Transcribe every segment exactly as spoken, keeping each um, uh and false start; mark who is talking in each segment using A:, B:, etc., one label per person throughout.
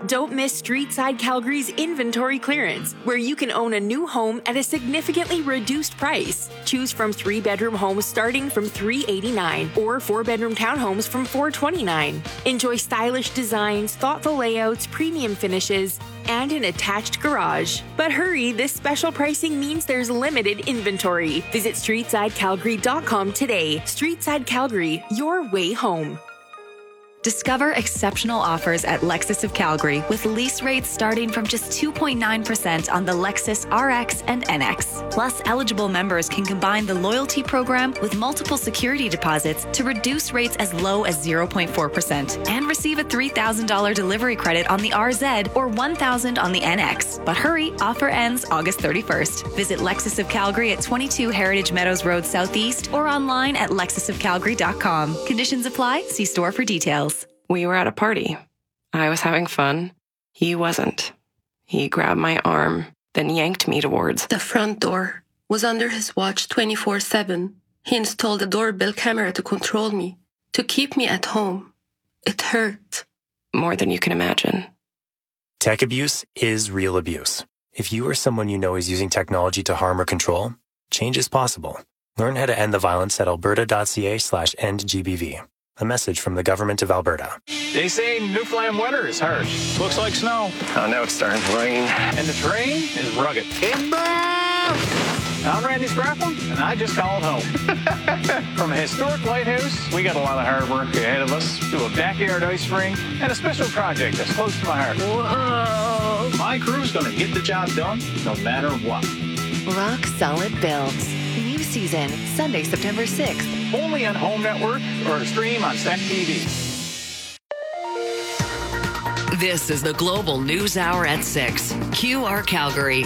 A: Don't miss Streetside Calgary's inventory clearance, where you can own a new home at a significantly reduced price. Choose from three-bedroom homes starting from three hundred eighty-nine dollars or four-bedroom townhomes from four hundred twenty-nine dollars. Enjoy stylish designs, thoughtful layouts, premium finishes, and an attached garage. But hurry, this special pricing means there's limited inventory. Visit streetside calgary dot com today. Streetside Calgary, your way home.
B: Discover exceptional offers at Lexus of Calgary with lease rates starting from just two point nine percent on the Lexus R X and N X. Plus, eligible members can combine the loyalty program with multiple security deposits to reduce rates as low as zero point four percent and receive a three thousand dollars delivery credit on the R Z or one thousand dollars on the N X. But hurry, offer ends August thirty-first. Visit Lexus of Calgary at twenty-two Heritage Meadows Road Southeast or online at lexus of calgary dot com. Conditions apply. See store for details.
C: We were at a party. I was having fun. He wasn't. He grabbed my arm, then yanked me towards
D: the front door. Was under his watch twenty-four seven. He installed a doorbell camera to control me, to keep me at home. It hurt.
C: More than you can imagine.
E: Tech abuse is real abuse. If you or someone you know is using technology to harm or control, change is possible. Learn how to end the violence at alberta.ca slash end GBV. A message from the Government of Alberta.
F: They say Newfoundland winter is harsh. Looks like snow.
G: Oh, now it's starting to rain.
F: And the terrain is rugged. I'm Randy Sprafford, and I just called home. From a historic lighthouse, we got a lot of hard work ahead of us, to a backyard ice rink, and a special project that's close to my heart. Whoa. My crew's going to get the job done, no matter what.
H: Rock Solid Builds. New season, Sunday, September sixth.
F: Only on Home Network or stream on S E C T V.
I: This is the Global News Hour at six. Q R Calgary.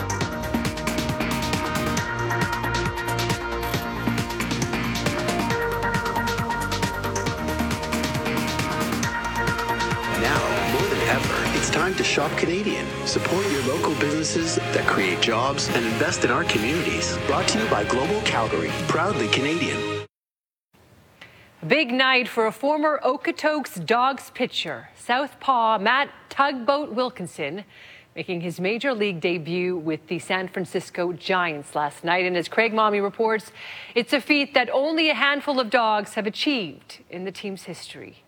J: It's time to shop Canadian. Support your local businesses that create jobs and invest in our communities. Brought to you by Global Calgary, proudly Canadian.
K: A big night for a former Okotoks Dogs pitcher, Southpaw Matt Tugboat Wilkinson, making his major league debut with the San Francisco Giants last night. And as Craig Mommy reports, it's a feat that only a handful of dogs have achieved in the team's history.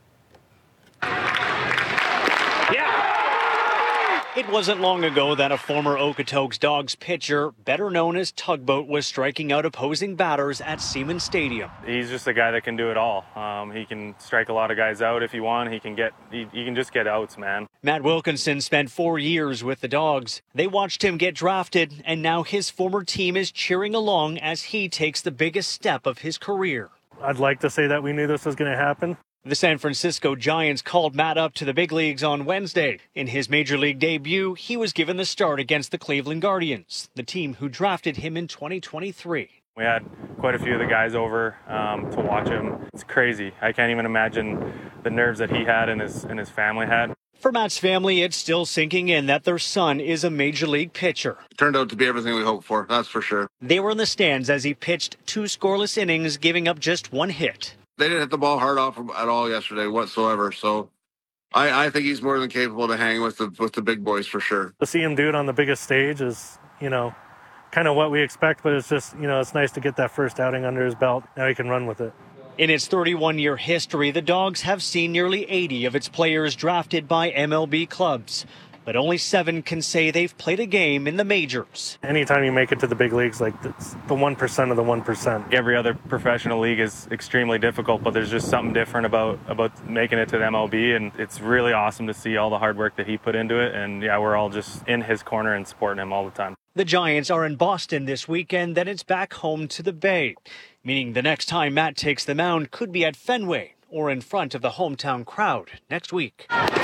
L: It wasn't long ago that a former Okotoks Dogs pitcher, better known as Tugboat, was striking out opposing batters at Seaman Stadium.
M: He's just a guy that can do it all. Um, he can strike a lot of guys out if he wants. He can get, he, he can just get outs, man.
L: Matt Wilkinson spent four years with the Dogs. They watched him get drafted, and now his former team is cheering along as he takes the biggest step of his career.
N: I'd like to say that we knew this was going to happen.
L: The San Francisco Giants called Matt up to the big leagues on Wednesday. In his major league debut, he was given the start against the Cleveland Guardians, the team who drafted him in twenty twenty-three.
M: We had quite a few of the guys over um, to watch him. It's crazy. I can't even imagine the nerves that he had and his, and his family had.
L: For Matt's family, it's still sinking in that their son is a major league pitcher.
O: It turned out to be everything we hoped for, that's for sure.
L: They were in the stands as he pitched two scoreless innings, giving up just one hit.
O: They didn't hit the ball hard off at all yesterday whatsoever, so I, I think he's more than capable to hang with the with the big boys for sure.
N: To see him do it on the biggest stage is, you know, kind of what we expect, but it's just, you know, it's nice to get that first outing under his belt. Now he can run with it.
L: In its thirty-one-year history, the Dogs have seen nearly eighty of its players drafted by M L B clubs. But only seven can say they've played a game in the majors.
N: Anytime you make it to the big leagues, like it's the one percent of the one percent.
M: Every other professional league is extremely difficult, but there's just something different about, about making it to the M L B, and it's really awesome to see all the hard work that he put into it, and yeah, we're all just in his corner and supporting him all the time.
L: The Giants are in Boston this weekend, then it's back home to the Bay, meaning the next time Matt takes the mound could be at Fenway or in front of the hometown crowd next week.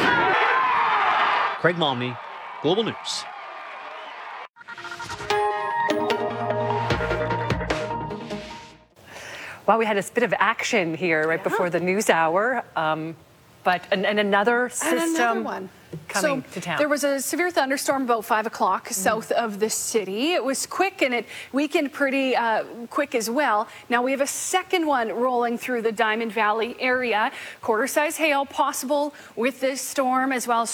L: Craig Momney, Global News.
K: Well, we had a bit of action here right yeah. before the news hour, um, but and, and another system
P: and another one.
K: coming
P: so
K: to town.
P: There was a severe thunderstorm about five o'clock mm. south of the city. It was quick and it weakened pretty uh, quick as well. Now we have a second one rolling through the Diamond Valley area. Quarter-size hail possible with this storm, as well as